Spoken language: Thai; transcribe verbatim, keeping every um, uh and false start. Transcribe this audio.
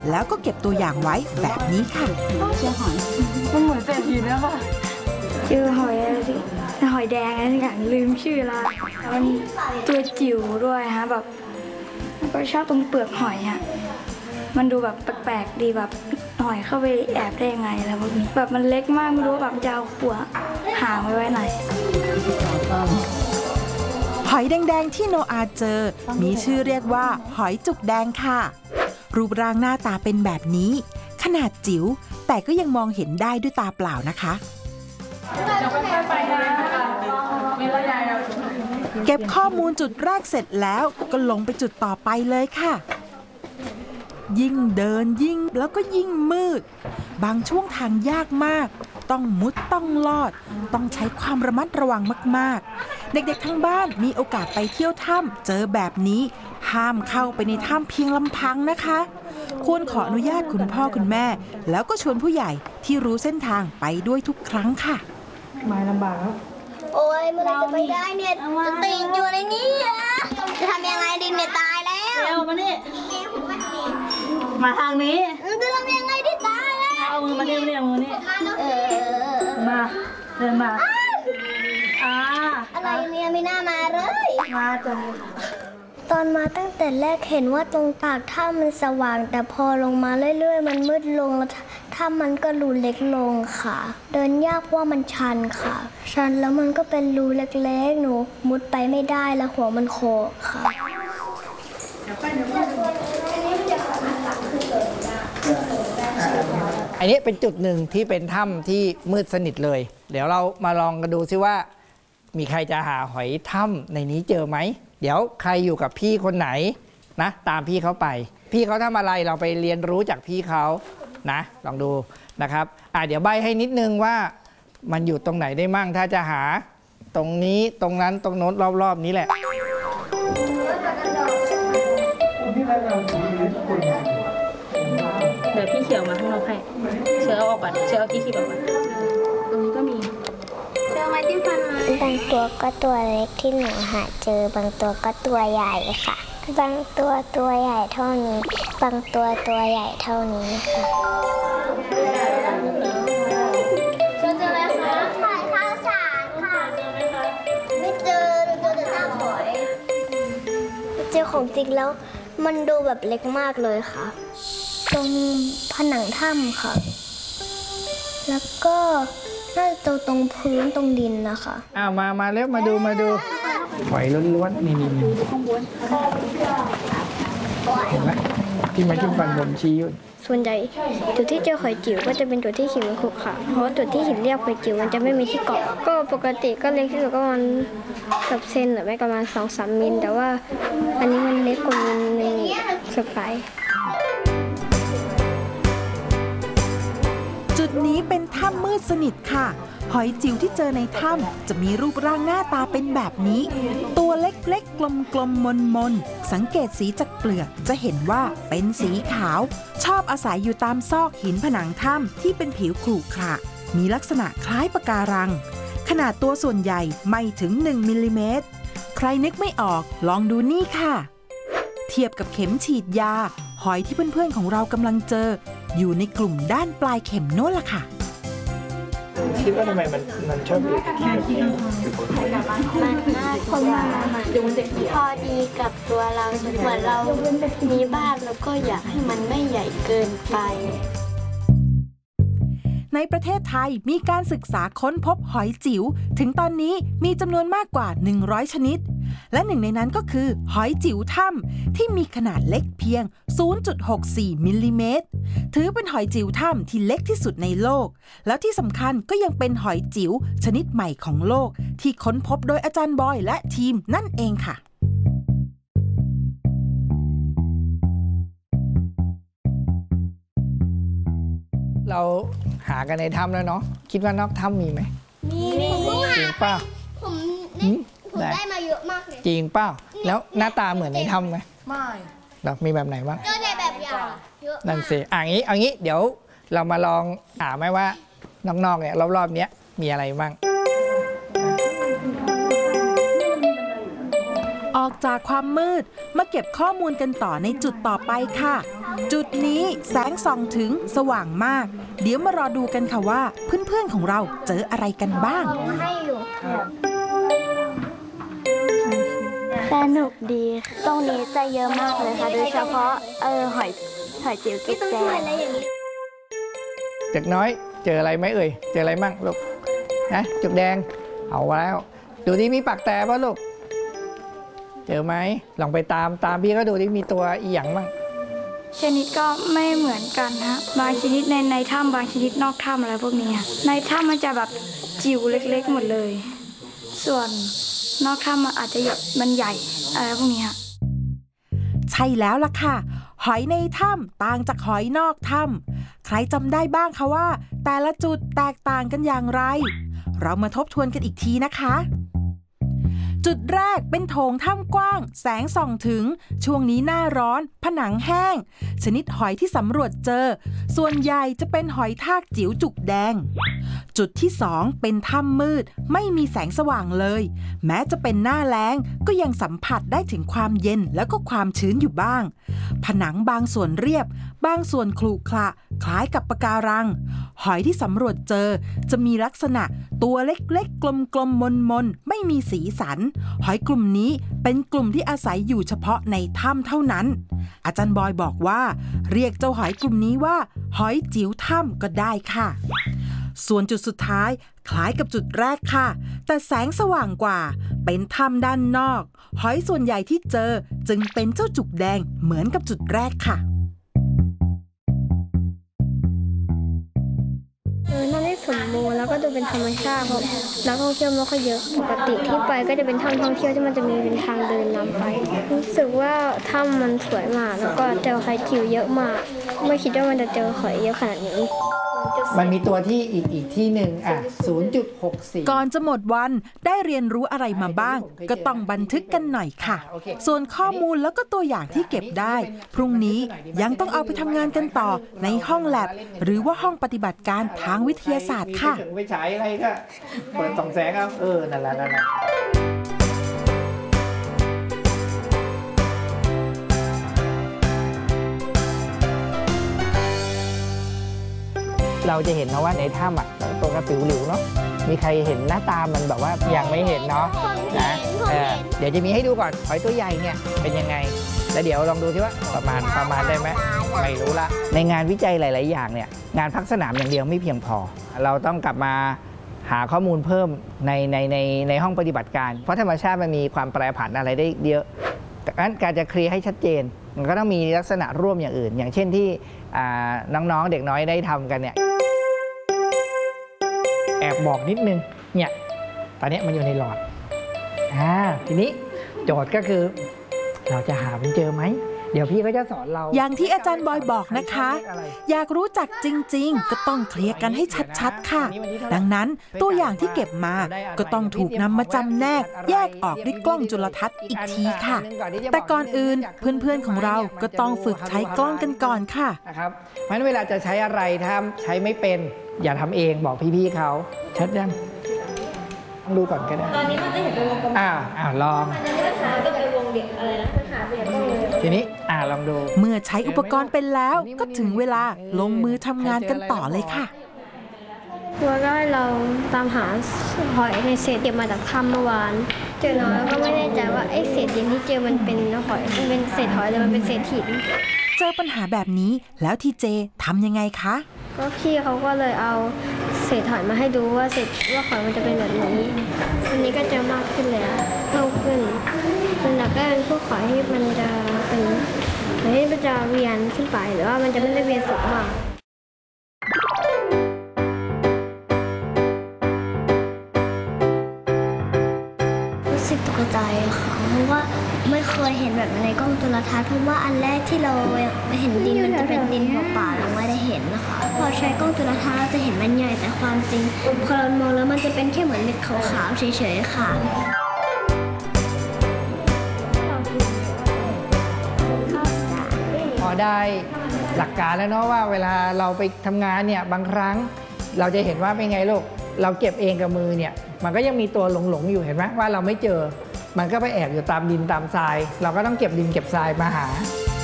แล้วก็เก็บตัวอย่างไว้แบบนี้ค่ะเจอหอยมันเหมือนเศรษฐีนะค่ะเจอหอยอะไรสิหอยแดงอะไรอย่างลืมชื่อละมันตัวจิ๋วด้วยฮะแบบก็ชอบตรงเปลือกหอยฮะมันดูแบบแปลกๆดีแบบหอยเข้าไปแอบได้ยังไงแล้วพวกนี้แบบมันเล็กมากไม่รู้แบบจะเอาหัวหางไว้ไว้ไหนหอยแดงๆที่โนอาเจอมีชื่อเรียกว่าหอยจุกแดงค่ะรูปร่างหน้าตาเป็นแบบนี้ขนาดจิ๋วแต่ก็ยังมองเห็นได้ด้วยตาเปล่านะคะเก็บข้อมูลจุดแรกเสร็จแล้วก็ลงไปจุดต่อไปเลยค่ะยิ่งเดินยิ่งแล้วก็ยิ่งมืดบางช่วงทางยากมากต้องมุดต้องลอดต้องใช้ความระมัดระวังมากๆเด็กๆทั้งบ้านมีโอกาสไปเที่ยวถ้ำเจอแบบนี้ห้ามเข้าไปในถ้ำเพียงลำพังนะคะควรขออนุญาตคุณพ่อคุณแม่แล้วก็ชวนผู้ใหญ่ที่รู้เส้นทางไปด้วยทุกครั้งค่ะมาลำบากแล้วโอ้ยเมื่อไรจะไปได้เนี่ยจะติดอยู่ในนี้อะจะทำยังไงดิเนี่ยตายแล้วเร็วมานี่มาทางนี้จะทำยังไงดิตายแล้วเอามือมานี่มานี่เอามือนี่มาเดินมาอ่าอะไรเนี่ยไม่น่ามาเลยมาจังตอนมาตั้งแต่แรกเห็นว่าตรงปากถ้ำมันสว่างแต่พอลงมาเรื่อยๆมันมืดลงแล้วถ้ำมันก็รูเล็กลงค่ะเดินยากว่ามันชันค่ะชันแล้วมันก็เป็นรูเล็กๆหนูมุดไปไม่ได้แล้วหัวมันโขกค่ะอันนี้เป็นจุดหนึ่งที่เป็นถ้ำที่มืดสนิทเลยเดี๋ยวเรามาลองกันดูซิว่ามีใครจะหาหอยถ้ำในนี้เจอไหมเดี๋ยวใครอยู่กับพี่คนไหนนะตามพี่เขาไปพี่เขาทำอะไรเราไปเรียนรู้จากพี่เขานะลองดูนะครับอ่ะเดี๋ยวใบให้นิดนึงว่ามันอยู่ตรงไหนได้มั่งถ้าจะหาตรงนี้ตรงนั้นตรงโน้นรอบๆนี้แหละเดี๋ยวพี่เขียวมาให้เราให้เชื้อเอาออกก่อนเชื้อเอาที่ขีดออกก่อนตรงนี้ก็มีเจอไม้จิ้มฟันไหมบางตัวก็ตัวเล็กที่หนูหาเจอบางตัวก็ตัวใหญ่ค่ะบางตัวตัวใหญ่เท่านี้บางตัวตัวใหญ่เท่านี้ค่ะเจอเจออะไรคะหอยข้าวสารค่ะไม่เจอเจอแต่ซากหอยเจอของจริงแล้วมันดูแบบเล็กมากเลยค่ะตรงผนังถ้ำค่ะแล้วก็น่าจะตรงพื้นตรงดินนะคะอ้าวมามาเร็วมาดูมาดูหอยล้วนๆนี่นี่นี่เห็นไหมที่มาจิ้มฟันบนชี้อยู่ส่วนใหญ่จุดที่เจอหอยจิ๋วก็จะเป็นจุดที่หินมันขรุขระเพราะจุดที่หินเรียบหอยจิ๋วมันจะไม่มีที่เกาะก็ปกติก็เล็กที่สุดก็ประมาณกับเซนหรือไม่ประมาณสองสามมิลแต่ว่าอันนี้มันเล็กกว่ามิลนึงเซอร์ไพรส์จุดนี้เป็นถ้ำมืดสนิทค่ะหอยจิ๋วที่เจอในถ้ำจะมีรูปร่างหน้าตาเป็นแบบนี้ตัวเล็กๆกลมๆมนๆสังเกตสีจากเปลือกจะเห็นว่าเป็นสีขาวชอบอาศัยอยู่ตามซอกหินผนังถ้ำที่เป็นผิวขรุขระมีลักษณะคล้ายปะการังขนาดตัวส่วนใหญ่ไม่ถึงหนึ่งมิลลิเมตรใครนึกไม่ออกลองดูนี่ค่ะเทียบกับเข็มฉีดยาหอยที่เพื่อนๆของเรากำลังเจออยู่ในกลุ่มด้านปลายเข็มโน้นล่ะค่ะคิดว่าทำไมมันมันชอบอยู่ที่แบบนี้มันน่าเพราะว่าพอดีกับตัวเราเหมือนเรามีบ้านแล้วก็อยากให้มันไม่ใหญ่เกินไปในประเทศไทยมีการศึกษาค้นพบหอยจิ๋วถึงตอนนี้มีจำนวนมากกว่าหนึ่งร้อยชนิดและหนึ่งในนั้นก็คือหอยจิ๋วถ้ำที่มีขนาดเล็กเพียง ศูนย์จุดหกสี่ มิลลิเมตรถือเป็นหอยจิ๋วถ้ำที่เล็กที่สุดในโลกแล้วที่สำคัญก็ยังเป็นหอยจิ๋วชนิดใหม่ของโลกที่ค้นพบโดยอาจารย์บอยและทีมนั่นเองค่ะเราหากันในถ้ำแล้วเนาะคิดว่านอกถ้ำมีไหมมีจริงเปล่าผมผมได้มาเยอะมากเลยจริงเปล่าแล้วหน้าตาเหมือนในถ้ำไหมไม่เรามีแบบไหนบ้างเจอในแบบอย่างเยอะนั่นสิอ่ะงี้เอางี้เดี๋ยวเรามาลองหาไหมว่าน้องๆเนี่ยรอบๆนี้มีอะไรบ้างออกอกจากความมืดมาเก็บข้อมูลกันต่อในจุดต่อไปค่ะ จุดนี้แสงส่องถึงสว่างมาก เดี๋ยวมารอดูกันค่ะว่าเพื่อนๆของเราเจออะไรกันบ้างให้อยู่สนุกดีตรงนี้จะเยอะมากเลยค่ะโดยเฉพาะเออหอยหอยจิ๋วจุกแดงเด็กน้อยเจออะไรไหมเอ่ยเจออะไรมั่งลูกนะจุกแดงเอาแล้วดูที่มีปากแต่ป่ะลูกเจอไหมลองไปตามตามพี่ก็ดูที่มีตัวอีหยังมั่งชนิดก็ไม่เหมือนกันฮะบางชนิดในในถ้ำบางชนิดนอกถ้ำอะไรพวกนี้ฮะในถ้ำมันจะแบบจิ๋วเล็กๆหมดเลย ส่วนนอกถ้ำมันอาจจะแบบมันใหญ่อะไรพวกนี้ฮะใช่แล้วล่ะค่ะ หอยในถ้ำต่างจากหอยนอกถ้ำใครจำได้บ้างคะว่า แต่ละจุดแตกต่างกันอย่างไร เรามาทบทวนกันอีกทีนะคะ จุดแรกเป็นโถงถ้ำกว้างแสงส่องถึงช่วงนี้หน้าร้อนผนังแห้งชนิดหอยที่สำรวจเจอส่วนใหญ่จะเป็นหอยทากจิ๋วจุกแดงจุดที่สองเป็นถ้ำมืดไม่มีแสงสว่างเลยแม้จะเป็นหน้าแล้งก็ยังสัมผัสได้ถึงความเย็นแล้วก็ความชื้นอยู่บ้างผนังบางส่วนเรียบบางส่วนขรุขระคล้ายกับปะการังหอยที่สำรวจเจอจะมีลักษณะตัวเล็กๆกลมๆมนๆไม่มีสีสันหอยกลุ่มนี้เป็นกลุ่มที่อาศัยอยู่เฉพาะในถ้ำเท่านั้นอาจารย์บอยบอกว่าเรียกเจ้าหอยกลุ่มนี้ว่าหอยจิ๋วถ้ำก็ได้ค่ะส่วนจุดสุดท้ายคล้ายกับจุดแรกค่ะแต่แสงสว่างกว่าเป็นถ้ำด้านนอกหอยส่วนใหญ่ที่เจอจึงเป็นเจ้าจุกแดงเหมือนกับจุดแรกค่ะเออนั่นได้สมบูรณ์แล้วก็ดูเป็นธรรมชาติเพราะนักท่องเที่ยวไม่ค่อยเยอะปกติที่ไปก็จะเป็นถ้ำท่องเที่ยวที่มันจะมีเป็นทางเดินนำไปรู้สึกว่าถ้ำมันสวยมากแล้วก็เจอหอยจิ๋วเยอะมากไม่คิดว่ามันจะเจอหอยเยอะขนาดนี้มันมีตัวที่อีกอีกที่หนึ่งอ่ะ ศูนย์จุดหกสี่ก่อนจะหมดวันได้เรียนรู้อะไรมาบ้างก็ต้องบันทึกกันหน่อยค่ะส่วนข้อมูลแล้วก็ตัวอย่างที่เก็บได้พรุ่งนี้ยังต้องเอาไปทำงานกันต่อในห้องแลบหรือว่าห้องปฏิบัติการทางวิทยาศาสตร์ค่ะไปฉายอะไรก็เปิดส่องแสงเอาเออนั่นแหละนั่นแหละเราจะเห็นนะว่าในถ้ำอ่ะตัวกระปิวหลิวเนาะมีใครเห็นหน้าตามันแบบว่ายังไม่เห็นเนาะนะเออเดี๋ยวจะมีให้ดูก่อนหอยตัวใหญ่เนี่ยเป็นยังไงแล้วเดี๋ยวลองดูที่ว่าประมาณประมาณได้ไหมไม่รู้ละในงานวิจัยหลายๆอย่างเนี่ยงานพักสนามอย่างเดียวไม่เพียงพอเราต้องกลับมาหาข้อมูลเพิ่มในในในในห้องปฏิบัติการเพราะธรรมชาติมันมีความแปรผันอะไรได้เยอะดังนั้นการจะเคลียร์ให้ชัดเจนมันก็ต้องมีลักษณะร่วมอย่างอื่น อย่างเช่นที่น้องๆเด็กน้อยได้ทำกันเนี่ยแอบบอกนิดนึงเนี่ยตอนนี้มันอยู่ในหลอดอ่าทีนี้โจทย์ก็คือเราจะหามันเจอไหมเดี๋ยวพี่ก็จะสอนเราอย่างที่อาจารย์บอยบอกนะคะอยากรู้จักจริงๆก็ต้องเคลียร์กันให้ชัดๆค่ะดังนั้นตัวอย่างที่เก็บมาก็ต้องถูกนำมาจำแนกแยกออกด้วยกล้องจุลทรรศน์อีกทีค่ะแต่ก่อนอื่นเพื่อนๆของเราก็ต้องฝึกใช้กล้องกันก่อนค่ะนะครับเพราะฉะนั้นเวลาจะใช้อะไรถ้าใช้ไม่เป็นอย่าทำเองบอกพี่ๆเขาชัดยังดูก่อนก็ได้ตอนนี้มันจะเห็นเป็นวงกลมอ่าอ่าลองมันจะเป็นขาเป็นวงเด็กอะไรนะขาเป็นวงทีนี้อ่าลองดูเมื่อใช้อุปกรณ์เป็นแล้วก็ถึงเวลาลงมือทำงานกันต่อเลยค่ะว่าก็เราตามหาหอยในเศษเก็บมาจากถ้ำเมื่อวานเจอน้อยแล้วก็ไม่แน่ใจว่าไอ้เศษดินที่เจอมันเป็นหอยมันเป็นเศษหอยหรือมันเป็นเศษหินเจอปัญหาแบบนี้แล้วทีเจทำยังไงคะก็พี่เขาก็เลยเอาเศษหอยมาให้ดูว่าเศษว่าหอยมันจะเป็นแบบนี้อันนี้ก็จะมากขึ้นแล้วเพิ่มขึ้นส่วนหลักก็เป็นพวกหอยที่มันจะเป็นหอยที่มันจะเวียนขึ้นไปหรือว่ามันจะไม่ได้เวียนสูงมากรู้สึกตกใจค่ะเพราะว่าไม่เคยเห็นแบบในกล้องจุลทรรศน์เพราะว่าอันแรกที่เราเห็นดินมันจะเป็นดินเปล่าๆเราไม่ได้เห็นนะคะพอใช้กล้องจุลทรรศน์เราจะเห็นมันใหญ่แต่ความจริงพอเรามองแล้วมันจะเป็นแค่เหมือนเม็ดขาวๆเฉยๆค่ะพอได้หลักการแล้วเนาะว่าเวลาเราไปทำงานเนี่ยบางครั้งเราจะเห็นว่าเป็นไงลูกเราเก็บเองกับมือเนี่ยมันก็ยังมีตัวหลงๆอยู่เห็นไหมว่าเราไม่เจอมันก็ไปแอบอยู่ตามดินตามทราย เราก็ต้องเก็บดินเก็บทรายมาหา